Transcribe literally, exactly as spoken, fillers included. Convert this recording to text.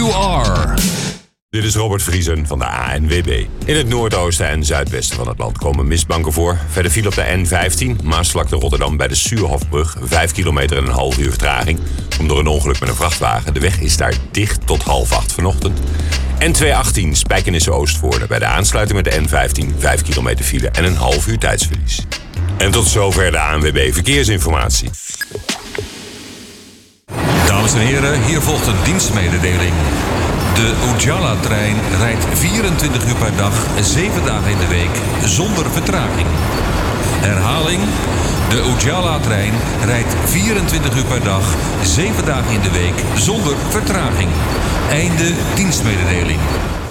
You Are. Dit is Robert Vriesen van de A N W B. In het noordoosten en zuidwesten van het land komen mistbanken voor. Verder viel op de N vijftien, Maasvlakte Rotterdam bij de Suurhofbrug. Vijf kilometer en een half uur vertraging. Komt door een ongeluk met een vrachtwagen. De weg is daar dicht tot half acht vanochtend. N tweehonderdachttien, Spijkenisse Oostvoorde. Bij de aansluiting met de N vijftien, vijf kilometer file en een half uur tijdsverlies. En tot zover de A N W B Verkeersinformatie. Dames en heren, hier volgt een dienstmededeling. De Ujala-trein rijdt vierentwintig uur per dag, zeven dagen in de week, zonder vertraging. Herhaling, de Ujala-trein rijdt vierentwintig uur per dag, zeven dagen in de week, zonder vertraging. Einde dienstmededeling.